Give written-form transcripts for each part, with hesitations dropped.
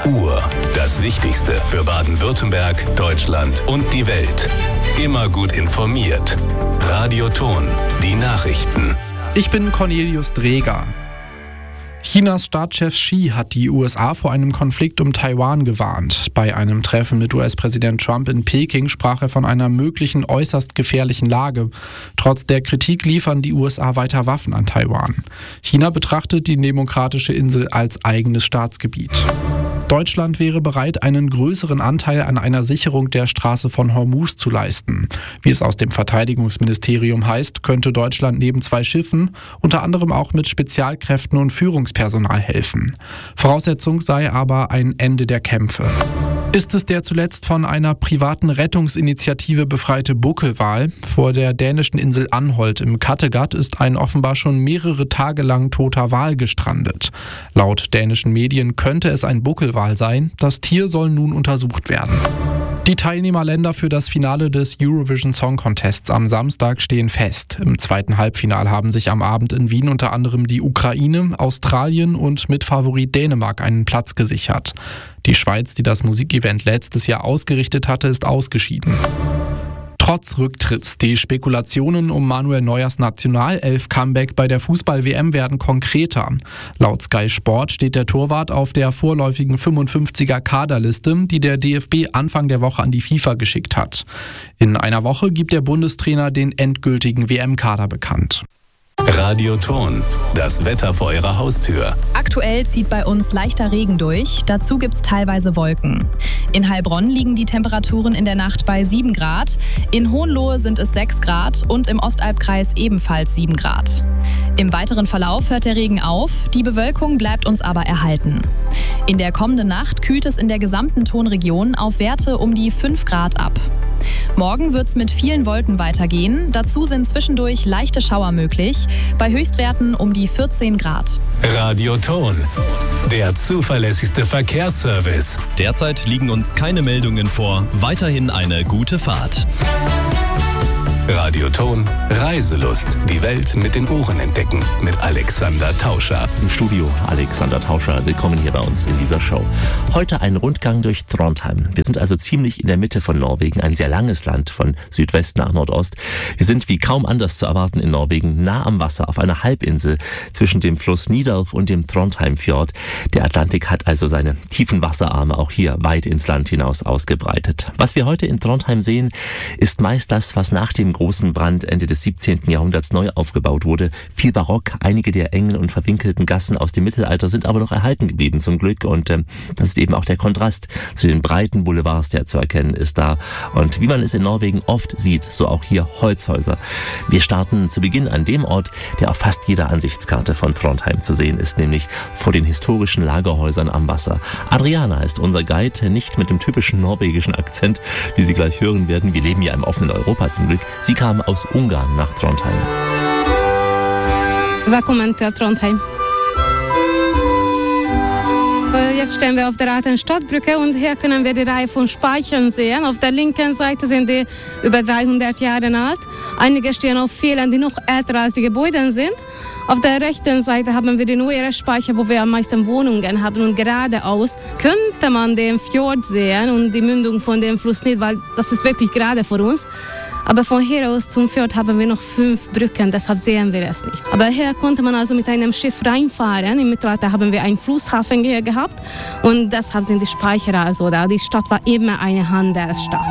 Uhr. Das Wichtigste für Baden-Württemberg, Deutschland und die Welt. Immer gut informiert. Radioton, die Nachrichten. Ich bin Cornelius Dreger. Chinas Staatschef Xi hat die USA vor einem Konflikt um Taiwan gewarnt. Bei einem Treffen mit US-Präsident Trump in Peking sprach er von einer möglichen äußerst gefährlichen Lage. Trotz der Kritik liefern die USA weiter Waffen an Taiwan. China betrachtet die demokratische Insel als eigenes Staatsgebiet. Deutschland wäre bereit, einen größeren Anteil an einer Sicherung der Straße von Hormuz zu leisten. Wie es aus dem Verteidigungsministerium heißt, könnte Deutschland neben 2 Schiffen unter anderem auch mit Spezialkräften und Führungspersonal helfen. Voraussetzung sei aber ein Ende der Kämpfe. Ist es der zuletzt von einer privaten Rettungsinitiative befreite Buckelwal? Vor der dänischen Insel Anholt im Kattegat ist ein offenbar schon mehrere Tage lang toter Wal gestrandet. Laut dänischen Medien könnte es ein Buckelwal sein. Das Tier soll nun untersucht werden. Die Teilnehmerländer für das Finale des Eurovision Song Contests am Samstag stehen fest. Im zweiten Halbfinale haben sich am Abend in Wien unter anderem die Ukraine, Australien und Mitfavorit Dänemark einen Platz gesichert. Die Schweiz, die das Musikevent letztes Jahr ausgerichtet hatte, ist ausgeschieden. Trotz Rücktritts, die Spekulationen um Manuel Neuers Nationalelf-Comeback bei der Fußball-WM werden konkreter. Laut Sky Sport steht der Torwart auf der vorläufigen 55er-Kaderliste, die der DFB Anfang der Woche an die FIFA geschickt hat. In einer Woche gibt der Bundestrainer den endgültigen WM-Kader bekannt. Radioton, das Wetter vor Ihrer Haustür. Aktuell zieht bei uns leichter Regen durch, dazu gibt's teilweise Wolken. In Heilbronn liegen die Temperaturen in der Nacht bei 7 Grad, in Hohenlohe sind es 6 Grad und im Ostalbkreis ebenfalls 7 Grad. Im weiteren Verlauf hört der Regen auf, die Bewölkung bleibt uns aber erhalten. In der kommenden Nacht kühlt es in der gesamten Tonregion auf Werte um die 5 Grad ab. Morgen wird's mit vielen Wolken weitergehen. Dazu sind zwischendurch leichte Schauer möglich, bei Höchstwerten um die 14 Grad. Radioton, der zuverlässigste Verkehrsservice. Derzeit liegen uns keine Meldungen vor. Weiterhin eine gute Fahrt. Radioton, Reiselust. Die Welt mit den Ohren entdecken. Mit Alexander Tauscher. Im Studio Alexander Tauscher. Willkommen hier bei uns in dieser Show. Heute ein Rundgang durch Trondheim. Wir sind also ziemlich in der Mitte von Norwegen. Ein sehr langes Land von Südwest nach Nordost. Wir sind wie kaum anders zu erwarten in Norwegen nah am Wasser auf einer Halbinsel zwischen dem Fluss Nidelv und dem Trondheimfjord. Der Atlantik hat also seine tiefen Wasserarme auch hier weit ins Land hinaus ausgebreitet. Was wir heute in Trondheim sehen, ist meist das, was nach dem großen Brand Ende des 17. Jahrhunderts neu aufgebaut wurde. Viel barock, einige der engen und verwinkelten Gassen aus dem Mittelalter sind aber noch erhalten geblieben zum Glück und das ist eben auch der Kontrast zu den breiten Boulevards, der zu erkennen ist da. Und wie man es in Norwegen oft sieht, so auch hier Holzhäuser. Wir starten zu Beginn an dem Ort, der auf fast jeder Ansichtskarte von Trondheim zu sehen ist, nämlich vor den historischen Lagerhäusern am Wasser. Adriana ist unser Guide, nicht mit dem typischen norwegischen Akzent, wie Sie gleich hören werden. Wir leben ja im offenen Europa zum Glück. Sie kam aus Ungarn nach Trondheim. Willkommen till Trondheim. Jetzt stehen wir auf der alten Stadtbrücke und hier können wir die Reihe von Speichern sehen. Auf der linken Seite sind die über 300 Jahre alt. Einige stehen auf Pfählen, die noch älter als die Gebäude sind. Auf der rechten Seite haben wir die neuere Speicher, wo wir am meisten Wohnungen haben. Und geradeaus könnte man den Fjord sehen und die Mündung von dem Fluss nicht, weil das ist wirklich gerade vor uns. Aber von hier aus zum Fjord haben wir noch 5 Brücken, deshalb sehen wir es nicht. Aber hier konnte man also mit einem Schiff reinfahren. Im Mittelalter haben wir einen Flusshafen hier gehabt und deshalb sind die Speicher also da. Die Stadt war immer eine Handelsstadt.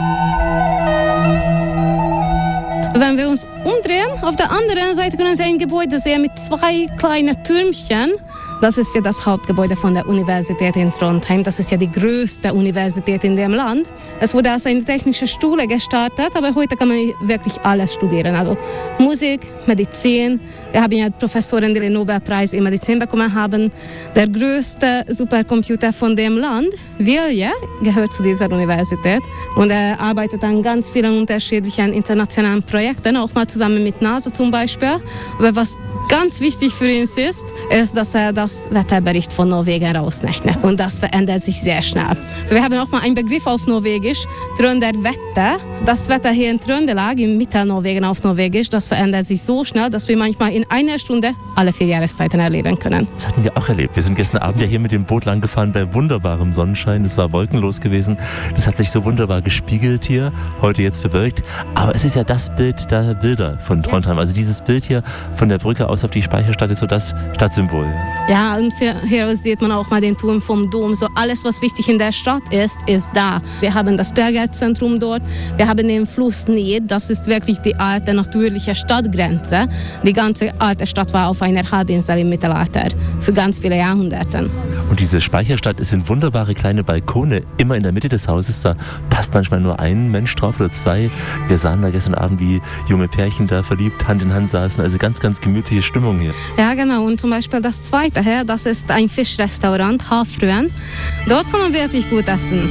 Wenn wir uns umdrehen, auf der anderen Seite können Sie ein Gebäude sehen mit 2 kleinen Türmchen. Das ist ja das Hauptgebäude von der Universität in Trondheim. Das ist ja die größte Universität in dem Land. Es wurde als eine technische Schule gestartet, aber heute kann man wirklich alles studieren. Also Musik, Medizin. Wir haben ja Professoren, die den Nobelpreis in Medizin bekommen haben. Der größte Supercomputer von dem Land, Vilje, gehört zu dieser Universität. Und er arbeitet an ganz vielen unterschiedlichen internationalen Projekten, auch mal zusammen mit NASA zum Beispiel. Aber was ganz wichtig für uns ist, dass er das Wetterbericht von Norwegen rausrechnet. Und das verändert sich sehr schnell. Also wir haben auch mal einen Begriff auf Norwegisch, Trøndervætter. Das Wetter hier in Trøndelag, im Mittelnorwegen auf Norwegisch, das verändert sich so schnell, dass wir manchmal in einer Stunde alle 4 Jahreszeiten erleben können. Das hatten wir auch erlebt. Wir sind gestern Abend ja hier mit dem Boot lang gefahren bei wunderbarem Sonnenschein. Es war wolkenlos gewesen. Das hat sich so wunderbar gespiegelt hier, heute jetzt bewölkt. Aber es ist ja das Bild der Bilder von Trondheim. Also dieses Bild hier von der Brücke aus auf die Speicherstadt ist so das Stadtsymbol. Ja, und hier aus sieht man auch mal den Turm vom Dom. So alles, was wichtig in der Stadt ist da. Wir haben das Bergerzentrum dort, wir haben den Fluss Nid, das ist wirklich die alte natürliche Stadtgrenze. Die ganze alte Stadt war auf einer Halbinsel im Mittelalter, für ganz viele Jahrhunderte. Und diese Speicherstadt, es sind wunderbare kleine Balkone, immer in der Mitte des Hauses, da passt manchmal nur ein Mensch drauf oder 2. Wir sahen da gestern Abend, wie junge Pärchen da verliebt Hand in Hand saßen, also ganz, ganz gemütliche Stimmung hier. Ja, genau, und zum Beispiel das zweite hier, das ist ein Fischrestaurant, Havfruen. Dort kann man wirklich gut essen.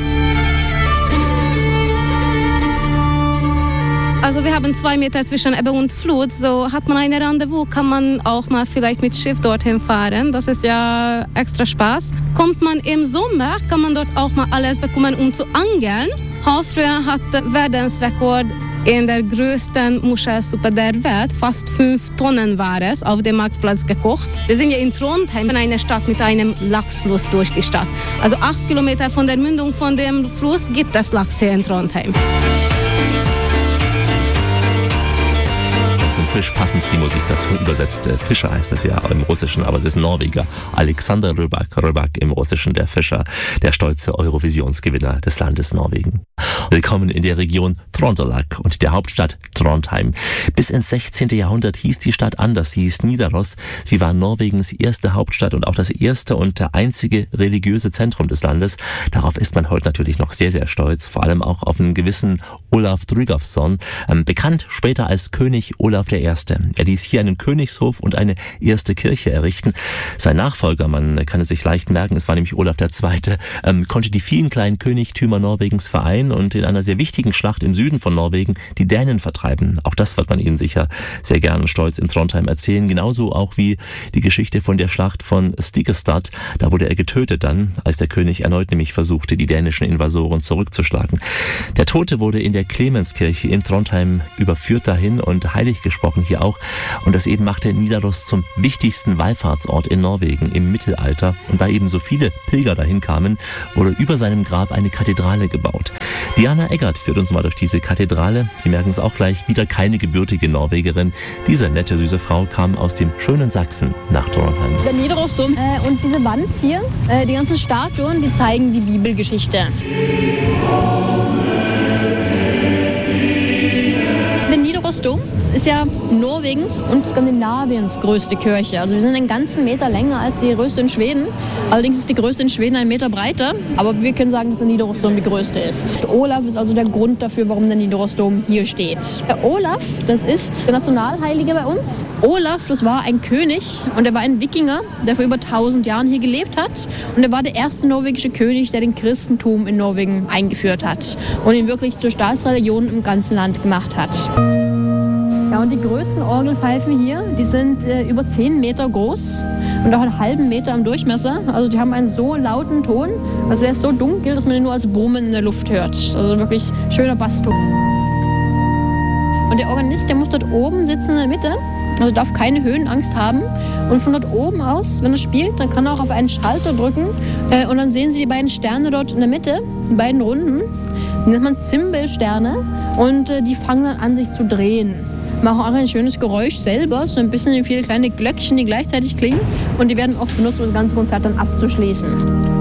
Also wir haben 2 Meter zwischen Ebbe und Flut, so hat man ein Rendezvous, kann man auch mal vielleicht mit Schiff dorthin fahren, das ist ja extra Spaß. Kommt man im Sommer, kann man dort auch mal alles bekommen, um zu angeln. Havfruen hat Världsrekord in der größten Muschelsuppe der Welt, fast 5 Tonnen war es, auf dem Marktplatz gekocht. Wir sind ja in Trondheim, eine Stadt mit einem Lachsfluss durch die Stadt. Also 8 Kilometer von der Mündung von dem Fluss gibt es Lachs hier in Trondheim. Zum Fisch passend die Musik dazu übersetzt. Fischer heißt es ja im Russischen, aber es ist Norweger. Alexander Rybak, Rybak im Russischen, der Fischer, der stolze Eurovisionsgewinner des Landes Norwegen. Willkommen in der Region Trøndelag und der Hauptstadt Trondheim. Bis ins 16. Jahrhundert hieß die Stadt anders, sie hieß Nidaros. Sie war Norwegens erste Hauptstadt und auch das erste und einzige religiöse Zentrum des Landes. Darauf ist man heute natürlich noch sehr, sehr stolz, vor allem auch auf einen gewissen Olaf Tryggvason, bekannt später als König Olaf I. Er ließ hier einen Königshof und eine erste Kirche errichten. Sein Nachfolger, man kann es sich leicht merken, es war nämlich Olaf II., konnte die vielen kleinen Königtümer Norwegens vereinen und in einer sehr wichtigen Schlacht im Süden von Norwegen die Dänen vertreiben. Auch das wird man Ihnen sicher sehr gern und stolz in Trondheim erzählen. Genauso auch wie die Geschichte von der Schlacht von Stiklestad. Da wurde er getötet dann, als der König erneut nämlich versuchte, die dänischen Invasoren zurückzuschlagen. Der Tote wurde in der Clemenskirche in Trondheim überführt dahin und heilig gesprochen hier auch. Und das eben machte Nidaros zum wichtigsten Wallfahrtsort in Norwegen im Mittelalter. Und weil eben so viele Pilger dahin kamen, wurde über seinem Grab eine Kathedrale gebaut. Diana Eggert führt uns mal durch diese Kathedrale. Sie merken es auch gleich, wieder keine gebürtige Norwegerin. Diese nette, süße Frau kam aus dem schönen Sachsen nach Trondheim. Der Nidarosdom und diese Wand hier, die ganzen Statuen, die zeigen die Bibelgeschichte. Der Nidarosdom ist ja Norwegens und Skandinaviens größte Kirche. Also wir sind einen ganzen Meter länger als die größte in Schweden. Allerdings ist die größte in Schweden 1 Meter breiter. Aber wir können sagen, dass der Nidarosdom die größte ist. Olaf ist also der Grund dafür, warum der Nidarosdom hier steht. Der Olaf, das ist der Nationalheilige bei uns. Olaf, das war ein König und er war ein Wikinger, der vor über 1000 Jahren hier gelebt hat. Und er war der erste norwegische König, der den Christentum in Norwegen eingeführt hat und ihn wirklich zur Staatsreligion im ganzen Land gemacht hat. Ja, und die größten Orgelpfeifen hier, die sind über 10 Meter groß und auch einen halben Meter im Durchmesser. Also die haben einen so lauten Ton, also der ist so dunkel, dass man ihn nur als Brummen in der Luft hört. Also wirklich schöner Basston. Und der Organist, der muss dort oben sitzen in der Mitte, also darf keine Höhenangst haben. Und von dort oben aus, wenn er spielt, dann kann er auch auf einen Schalter drücken und dann sehen Sie die beiden Sterne dort in der Mitte, die beiden Runden, die nennt man Zimbelsterne und die fangen dann an, sich zu drehen. Machen auch ein schönes Geräusch selber, so ein bisschen wie viele kleine Glöckchen, die gleichzeitig klingen. Und die werden oft benutzt, um das ganze Konzert dann abzuschließen.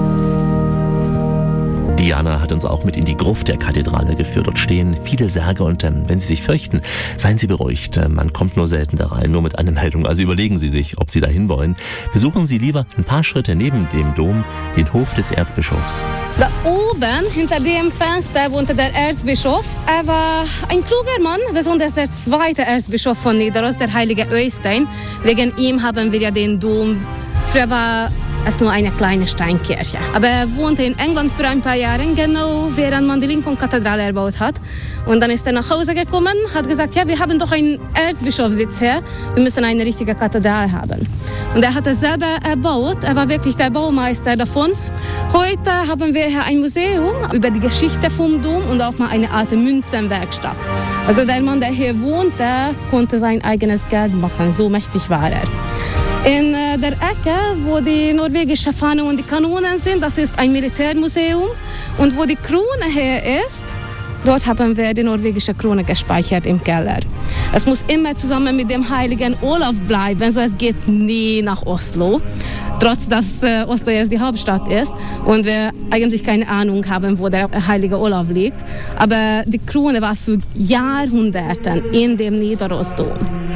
Diana hat uns auch mit in die Gruft der Kathedrale geführt. Dort stehen viele Särge und wenn Sie sich fürchten, seien Sie beruhigt. Man kommt nur selten da rein, nur mit Anmeldung. Also überlegen Sie sich, ob Sie dahin wollen. Besuchen Sie lieber ein paar Schritte neben dem Dom den Hof des Erzbischofs. Da oben, hinter dem Fenster, wohnte der Erzbischof. Er war ein kluger Mann, besonders der zweite Erzbischof von Nidaros, der heilige Øystein. Wegen ihm haben wir ja den Dom. Früher war Es ist nur eine kleine Steinkirche. Aber er wohnte in England für ein paar Jahre, genau während man die Lincoln-Kathedrale erbaut hat. Und dann ist er nach Hause gekommen, hat gesagt, ja, wir haben doch einen Erzbischofssitz hier, wir müssen eine richtige Kathedrale haben. Und er hat es selber erbaut, er war wirklich der Baumeister davon. Heute haben wir hier ein Museum über die Geschichte vom Dom und auch mal eine alte Münzenwerkstatt. Also der Mann, der hier wohnt, der konnte sein eigenes Geld machen, so mächtig war er. In der Ecke, wo die norwegische Fahne und die Kanonen sind, das ist ein Militärmuseum. Und wo die Krone her ist, dort haben wir die norwegische Krone gespeichert im Keller. Es muss immer zusammen mit dem heiligen Olaf bleiben, so es geht nie nach Oslo. Trotz dass Oslo jetzt die Hauptstadt ist und wir eigentlich keine Ahnung haben, wo der heilige Olaf liegt. Aber die Krone war für Jahrhunderte in dem Nidarosdom.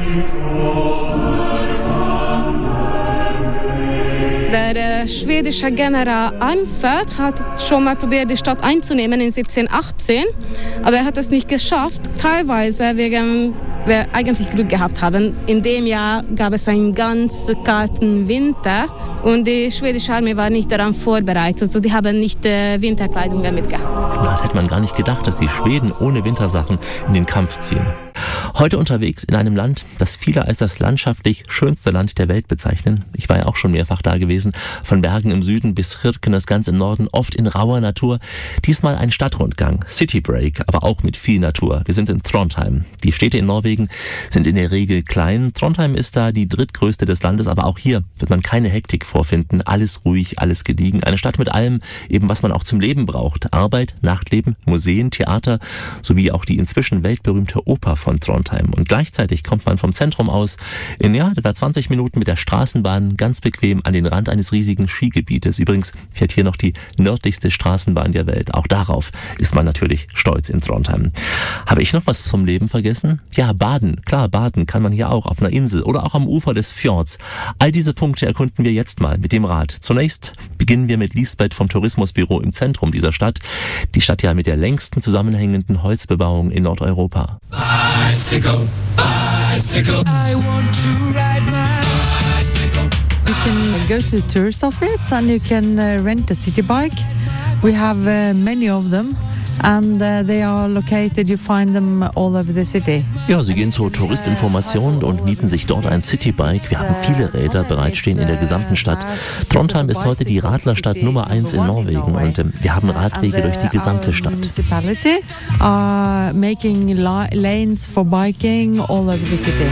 Der schwedische General Arnfelt hat schon mal probiert, die Stadt einzunehmen in 1718, aber er hat es nicht geschafft, teilweise wegen wir eigentlich Glück gehabt haben. In dem Jahr gab es einen ganz kalten Winter und die schwedische Armee war nicht daran vorbereitet, also die haben nicht Winterkleidung damit gehabt. Das hätte man gar nicht gedacht, dass die Schweden ohne Wintersachen in den Kampf ziehen. Heute unterwegs in einem Land, das viele als das landschaftlich schönste Land der Welt bezeichnen. Ich war ja auch schon mehrfach da gewesen, von Bergen im Süden bis Kirkenes ganz im Norden, oft in rauer Natur. Diesmal ein Stadtrundgang, City Break, aber auch mit viel Natur. Wir sind in Trondheim. Die Städte in Norwegen sind in der Regel klein. Trondheim ist da die drittgrößte des Landes, aber auch hier wird man keine Hektik vorfinden. Alles ruhig, alles gediegen. Eine Stadt mit allem, eben was man auch zum Leben braucht. Arbeit, Nachtleben, Museen, Theater, sowie auch die inzwischen weltberühmte Oper von Trondheim. Und gleichzeitig kommt man vom Zentrum aus in etwa 20 Minuten mit der Straßenbahn ganz bequem an den Rand eines riesigen Skigebietes. Übrigens fährt hier noch die nördlichste Straßenbahn der Welt. Auch darauf ist man natürlich stolz in Trondheim. Habe ich noch was vom Leben vergessen? Ja, baden. Klar, baden kann man hier auch auf einer Insel oder auch am Ufer des Fjords. All diese Punkte erkunden wir jetzt mal mit dem Rad. Zunächst beginnen wir mit Lisbeth vom Tourismusbüro im Zentrum dieser Stadt. Die Stadt ja mit der längsten zusammenhängenden Holzbebauung in Nordeuropa. Bicycle, bicycle, I want to ride my bicycle. You can go to the tourist office and you can rent a city bike. We have many of them. And they are located, you find them all over the city. Ja, Sie gehen zur Touristinformation und mieten sich dort ein Citybike. Wir haben viele Räder bereitstehen in der gesamten Stadt. Trondheim ist heute die Radlerstadt Nummer 1 in Norwegen und wir haben Radwege durch die gesamte Stadt. Municipality are making lanes for biking all over the city.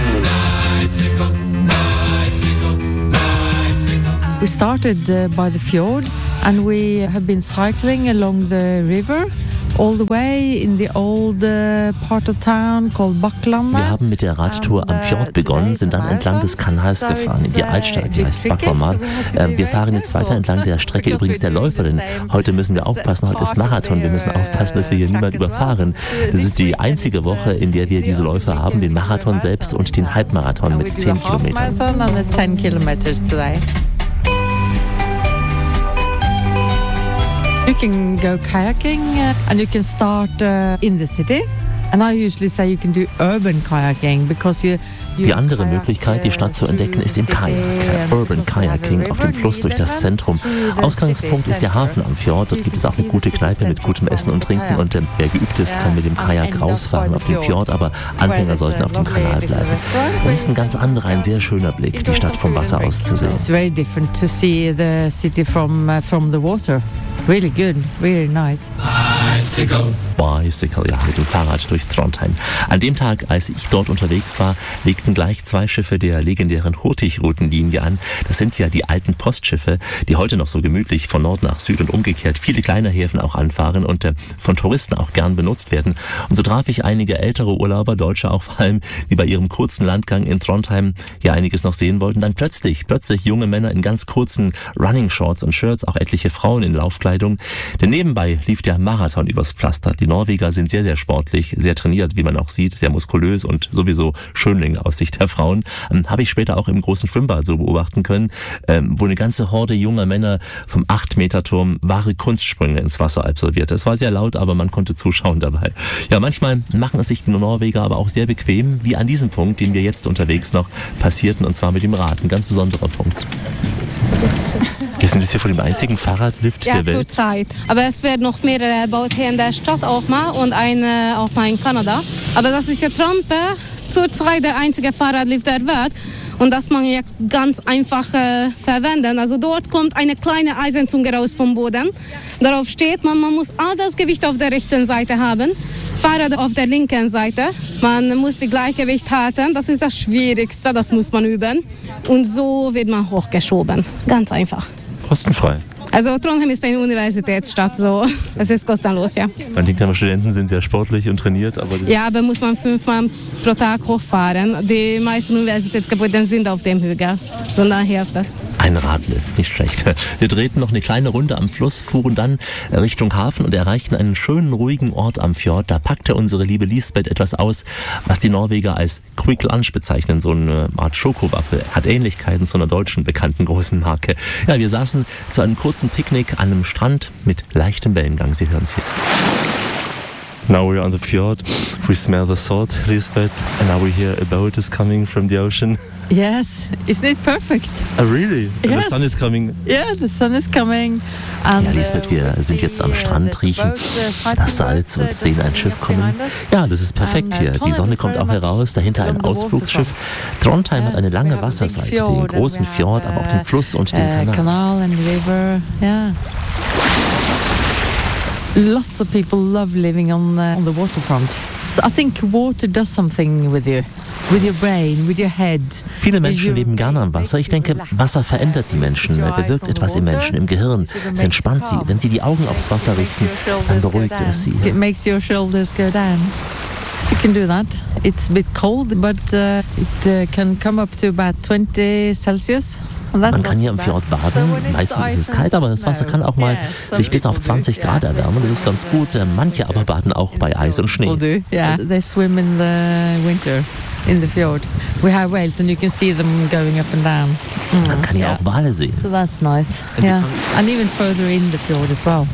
We started by the fjord and we have been cycling along the river. All the way in the old part of town called Bakklandet. Wir haben mit der Radtour am Fjord begonnen, sind dann entlang des Kanals gefahren in die Altstadt, die heißt Bakklandet. Wir fahren jetzt weiter entlang der Strecke übrigens der Läufer, denn heute müssen wir aufpassen, heute ist Marathon, wir müssen aufpassen, dass wir hier niemand überfahren. Das ist die einzige Woche, in der wir diese Läufe haben, den Marathon selbst und den Halbmarathon mit 10 Kilometern. You can go kayaking and you can start in the city. And I usually say you can do urban kayaking because Die andere Möglichkeit, die Stadt zu entdecken, ist im Kajak. Urban Kayaking auf dem Fluss durch das Zentrum. Ausgangspunkt ist der Hafen am Fjord. Dort gibt es auch eine gute Kneipe mit gutem Essen und Trinken. Und wer geübt ist, kann mit dem Kajak rausfahren auf den Fjord. Aber Anfänger sollten auf dem Kanal bleiben. Das ist ein ganz anderer, ein sehr schöner Blick, die Stadt vom Wasser aus zu sehen. It's very different to see the city from the water. Really good, really nice. Bicycle, ja, mit dem Fahrrad durch Trondheim. An dem Tag, als ich dort unterwegs war, legten gleich 2 Schiffe der legendären Hurtig-Routenlinie an. Das sind ja die alten Postschiffe, die heute noch so gemütlich von Nord nach Süd und umgekehrt viele kleine Häfen auch anfahren und von Touristen auch gern benutzt werden. Und so traf ich einige ältere Urlauber, Deutsche auch vor allem, die bei ihrem kurzen Landgang in Trondheim ja einiges noch sehen wollten. Dann plötzlich junge Männer in ganz kurzen Running-Shorts und Shirts, auch etliche Frauen in Laufkleidung. Denn nebenbei lief der Marathon übers Pflaster. Die Norweger sind sehr, sehr sportlich, sehr trainiert, wie man auch sieht, sehr muskulös und sowieso Schönlinge aus Sicht der Frauen. Habe ich später auch im großen Schwimmbad so beobachten können, wo eine ganze Horde junger Männer vom 8-Meter-Turm wahre Kunstsprünge ins Wasser absolvierte. Es war sehr laut, aber man konnte zuschauen dabei. Ja, manchmal machen es sich die Norweger aber auch sehr bequem, wie an diesem Punkt, den wir jetzt unterwegs noch passierten, und zwar mit dem Rad. Ein ganz besonderer Punkt. Wir sind jetzt hier vor dem einzigen Fahrradlift der Welt. Ja, zurzeit. Aber es wird noch mehrere erbaut hier in der Stadt auch mal und eine auch mal in Kanada. Aber das ist ja Trompe, zurzeit der einzige Fahrradlift der Welt. Und das man ja ganz einfach verwenden. Also dort kommt eine kleine Eisenzunge raus vom Boden. Darauf steht man muss all das Gewicht auf der rechten Seite haben. Fahrrad auf der linken Seite. Man muss das Gleichgewicht halten. Das ist das Schwierigste, das muss man üben. Und so wird man hochgeschoben. Ganz einfach. Kostenfrei. Also Trondheim ist eine Universitätsstadt, so. Es ist kostenlos, ja. Man denkt, aber Studenten sind sehr sportlich und trainiert, aber... Ja, aber muss man 5-mal pro Tag hochfahren. Die meisten Universitätsgebäude sind auf dem Hügel. Und dann hilft das. Ein Radlift, nicht schlecht. Wir drehten noch eine kleine Runde am Fluss, fuhren dann Richtung Hafen und erreichten einen schönen, ruhigen Ort am Fjord. Da packte unsere liebe Lisbeth etwas aus, was die Norweger als Quick Lunch bezeichnen. So eine Art Schokowaffe. Hat Ähnlichkeiten zu einer deutschen bekannten großen Marke. Ja, wir saßen zu einem kurzen Picknick an einem Strand mit leichtem Wellengang. Sie hören es hier. Now we're on the fjord. We smell the salt, Lisbeth. And now we hear a boat is coming from the ocean. Yes, isn't it perfect? Oh, really? Yes. And the sun is coming? Yeah, the sun is coming. And, ja, Lisbeth, wir sind jetzt am Strand, riechen das Salz und sehen ein Schiff kommen. Ja, das ist perfekt hier. Die Sonne kommt auch heraus, dahinter ein Ausflugsschiff. Trondheim hat eine lange Wasserseite, den großen Fjord, aber auch den Fluss und den Kanal. Lots of people love living on the waterfront. So I think water does something with you. With your brain, with your head. Viele Menschen leben gerne am Wasser. Ich denke, Wasser verändert die Menschen, bewirkt etwas im Menschen, im Gehirn. Es entspannt sie. Wenn sie die Augen aufs Wasser richten, dann beruhigt es sie. It makes your shoulders go down. So you can do that. It's a bit cold, but it can come up to about 20 Celsius. Man kann hier im Fjord baden, meistens ist es kalt, aber das Wasser kann auch mal sich bis auf 20 Grad erwärmen, das ist ganz gut. Manche aber baden auch bei Eis und Schnee. Yeah, they swim in the winter in the fjord. We have whales and you can see them going up and down. Man kann hier auch Wale sehen. So that's nice. Yeah, and even further in the fjord as well.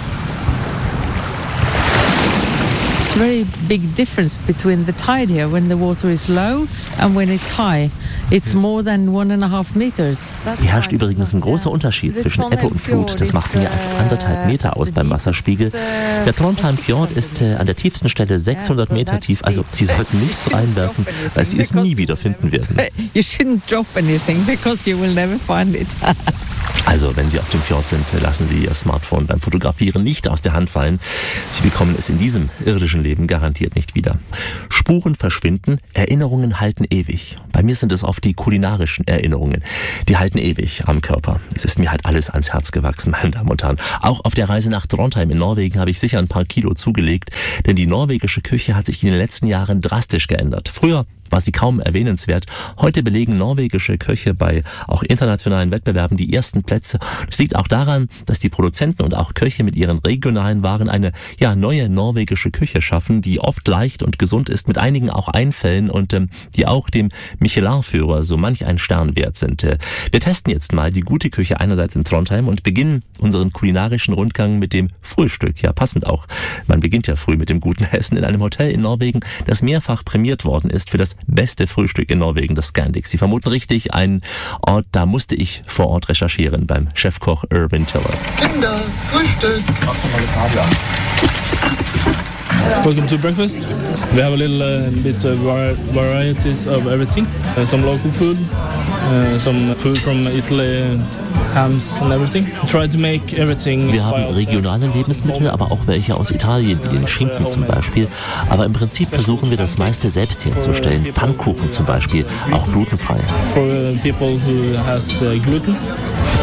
It's a very big difference between the tide here when the water is low and when it's high. It's more than 1.5 meters. Hier herrscht übrigens ein großer Unterschied zwischen Ebbe und Flut. Das macht mehr als 1,5 Meter aus beim Wasserspiegel. Der Trondheim Fjord ist an der tiefsten Stelle 600 Meter tief. Also Sie sollten nichts reinwerfen, weil Sie es nie wieder finden werden. You shouldn't drop anything because you will never find it. Also, wenn Sie auf dem Fjord sind, lassen Sie Ihr Smartphone beim Fotografieren nicht aus der Hand fallen. Sie bekommen es in diesem irdischen Leben garantiert nicht wieder. Spuren verschwinden, Erinnerungen halten ewig. Bei mir sind es oft die kulinarischen Erinnerungen. Die halten ewig am Körper. Es ist mir halt alles ans Herz gewachsen, meine Damen und Herren. Auch auf der Reise nach Trondheim in Norwegen habe ich sicher ein paar Kilo zugelegt, denn die norwegische Küche hat sich in den letzten Jahren drastisch geändert. Früher war sie kaum erwähnenswert. Heute belegen norwegische Köche bei auch internationalen Wettbewerben die ersten Plätze. Das liegt auch daran, dass die Produzenten und auch Köche mit ihren regionalen Waren eine neue norwegische Küche schaffen, die oft leicht und gesund ist, mit einigen auch Einfällen und die auch dem Michelin-Führer so manch einen Stern wert sind. Wir testen jetzt mal die gute Küche einerseits in Trondheim und beginnen unseren kulinarischen Rundgang mit dem Frühstück. Ja, passend auch. Man beginnt ja früh mit dem guten Essen in einem Hotel in Norwegen, das mehrfach prämiert worden ist für das beste Frühstück in Norwegen, das Scandic. Sie vermuten richtig, ein Ort, da musste ich vor Ort recherchieren beim Chefkoch Irvin Tiller. Kinder, Frühstück! Welcome to breakfast. We have a little bit of varieties of everything. Some local food, some food from Italy, hams and everything. Try to make everything. Wir haben regionale Lebensmittel, aber auch welche aus Italien, wie den Schinken zum Beispiel. Aber im Prinzip versuchen wir das meiste selbst herzustellen. Pfannkuchen zum Beispiel, auch glutenfrei. For people who has gluten,